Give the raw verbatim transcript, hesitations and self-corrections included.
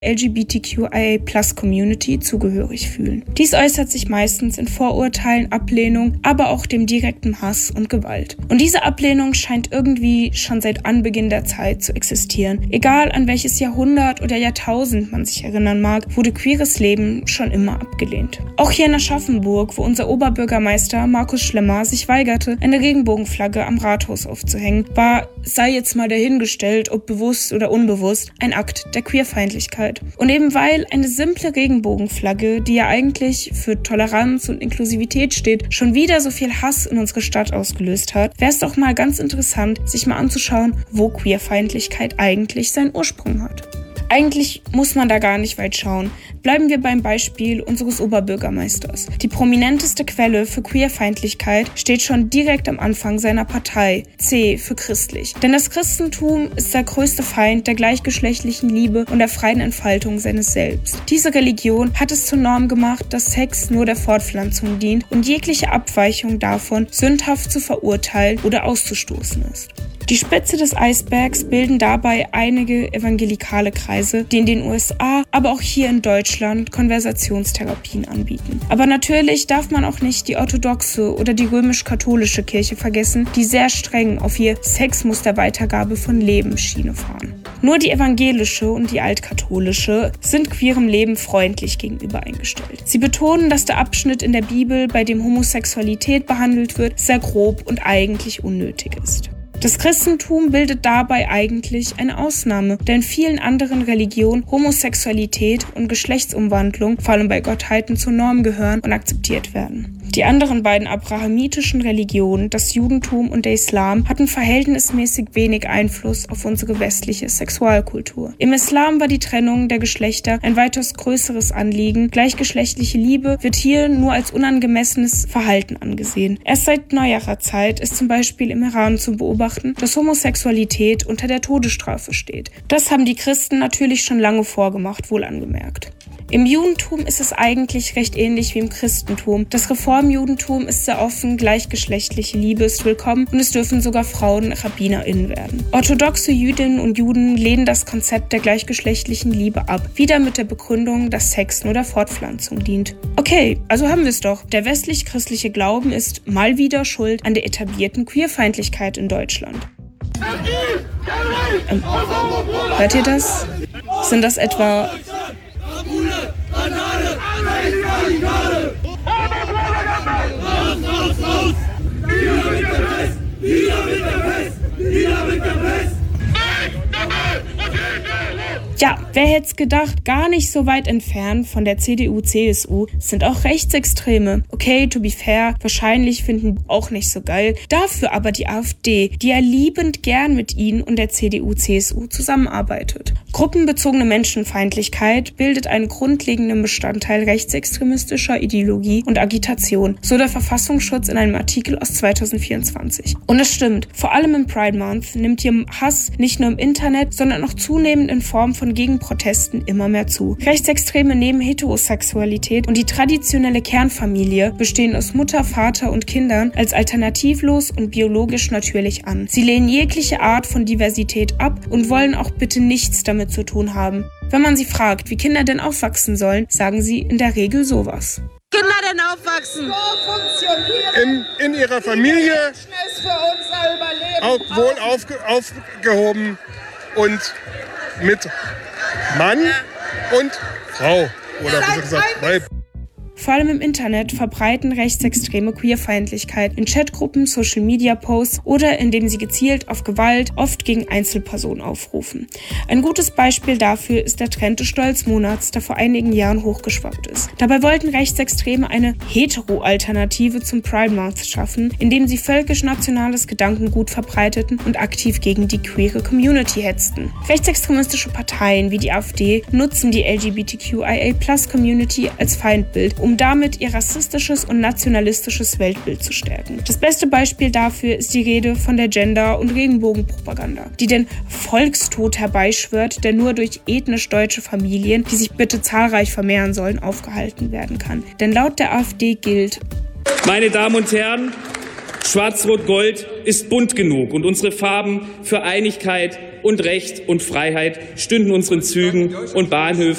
L G B T Q I A Plus Community zugehörig fühlen. Dies äußert sich meistens in Vorurteilen, Ablehnung, aber auch dem direkten Hass und Gewalt. Und diese Ablehnung scheint irgendwie schon seit Anbeginn der Zeit zu existieren. Egal an welches Jahrhundert oder Jahrtausend man sich erinnern mag, wurde queeres Leben schon immer abgelehnt. Auch hier in Aschaffenburg, wo unser Oberbürgermeister Markus Schlemmer sich weigerte, eine Regenbogenflagge am Rathaus aufzuhängen, war, sei jetzt mal dahingestellt, ob bewusst oder unbewusst, ein Akt der Queerfeindlichkeit. Und eben weil eine simple Regenbogenflagge, die ja eigentlich für Toleranz und Inklusivität steht, schon wieder so viel Hass in unsere Stadt ausgelöst hat, wäre es doch mal ganz interessant, sich mal anzuschauen, wo Queerfeindlichkeit eigentlich seinen Ursprung hat. Eigentlich muss man da gar nicht weit schauen. Bleiben wir beim Beispiel unseres Oberbürgermeisters. Die prominenteste Quelle für Queerfeindlichkeit steht schon direkt am Anfang seiner Partei, C für christlich. Denn das Christentum ist der größte Feind der gleichgeschlechtlichen Liebe und der freien Entfaltung seines Selbst. Diese Religion hat es zur Norm gemacht, dass Sex nur der Fortpflanzung dient und jegliche Abweichung davon sündhaft zu verurteilen oder auszustoßen ist. Die Spitze des Eisbergs bilden dabei einige evangelikale Kreise, die in den U S A, aber auch hier in Deutschland Konversationstherapien anbieten. Aber natürlich darf man auch nicht die orthodoxe oder die römisch-katholische Kirche vergessen, die sehr streng auf ihr Sex muss der Weitergabe von Leben Schiene fahren. Nur die evangelische und die altkatholische sind queerem Leben freundlich gegenüber eingestellt. Sie betonen, dass der Abschnitt in der Bibel, bei dem Homosexualität behandelt wird, sehr grob und eigentlich unnötig ist. Das Christentum bildet dabei eigentlich eine Ausnahme, da in vielen anderen Religionen Homosexualität und Geschlechtsumwandlung, vor allem bei Gottheiten, zur Norm gehören und akzeptiert werden. Die anderen beiden abrahamitischen Religionen, das Judentum und der Islam, hatten verhältnismäßig wenig Einfluss auf unsere westliche Sexualkultur. Im Islam war die Trennung der Geschlechter ein weitaus größeres Anliegen. Gleichgeschlechtliche Liebe wird hier nur als unangemessenes Verhalten angesehen. Erst seit neuerer Zeit ist zum Beispiel im Iran zu beobachten, dass Homosexualität unter der Todesstrafe steht. Das haben die Christen natürlich schon lange vorgemacht, wohl angemerkt. Im Judentum ist es eigentlich recht ähnlich wie im Christentum. Das Reformjudentum ist sehr offen, gleichgeschlechtliche Liebe ist willkommen und es dürfen sogar Frauen RabbinerInnen werden. Orthodoxe Jüdinnen und Juden lehnen das Konzept der gleichgeschlechtlichen Liebe ab, wieder mit der Begründung, dass Sex nur der Fortpflanzung dient. Okay, also haben wir es doch. Der westlich-christliche Glauben ist mal wieder schuld an der etablierten Queerfeindlichkeit in Deutschland. Ähm, hört ihr das? Sind das etwa... Banane! Radikale! Raus, raus, raus! Wieder mit der Pest! Wieder mit der Pest! Wieder mit der Pest! Ja, wer hätte es gedacht, gar nicht so weit entfernt von der C D U C S U sind auch Rechtsextreme. Okay, to be fair, wahrscheinlich finden die auch nicht so geil. Dafür aber die AfD, die ja liebend gern mit ihnen und der C D U C S U zusammenarbeitet. Gruppenbezogene Menschenfeindlichkeit bildet einen grundlegenden Bestandteil rechtsextremistischer Ideologie und Agitation, so der Verfassungsschutz in einem Artikel aus zweitausendvierundzwanzig. Und es stimmt, vor allem im Pride Month nimmt hier Hass nicht nur im Internet, sondern auch zunehmend in Form von Gegenprotesten immer mehr zu. Rechtsextreme nehmen Heterosexualität und die traditionelle Kernfamilie, bestehend aus Mutter, Vater und Kindern, als alternativlos und biologisch natürlich an. Sie lehnen jegliche Art von Diversität ab und wollen auch bitte nichts damit zu tun haben. Wenn man sie fragt, wie Kinder denn aufwachsen sollen, sagen sie in der Regel sowas. Kinder denn aufwachsen? In, in ihrer Familie auch wohl aufge, aufgehoben und mit Mann und Frau oder besser gesagt Weib. Vor allem im Internet verbreiten rechtsextreme Queerfeindlichkeit in Chatgruppen, Social-Media-Posts oder indem sie gezielt auf Gewalt, oft gegen Einzelpersonen aufrufen. Ein gutes Beispiel dafür ist der Trend des Stolzmonats, der vor einigen Jahren hochgeschwappt ist. Dabei wollten Rechtsextreme eine Hetero-Alternative zum Pride Month schaffen, indem sie völkisch-nationales Gedankengut verbreiteten und aktiv gegen die queere Community hetzten. Rechtsextremistische Parteien wie die AfD nutzen die L G B T Q I A Plus Community als Feindbild, um damit ihr rassistisches und nationalistisches Weltbild zu stärken. Das beste Beispiel dafür ist die Rede von der Gender- und Regenbogenpropaganda, die den Volkstod herbeischwört, der nur durch ethnisch deutsche Familien, die sich bitte zahlreich vermehren sollen, aufgehalten werden kann. Denn laut der AfD gilt: Meine Damen und Herren, Schwarz-Rot-Gold ist bunt genug und unsere Farben für Einigkeit, und Recht und Freiheit stünden unseren Zügen und Bahnhöfen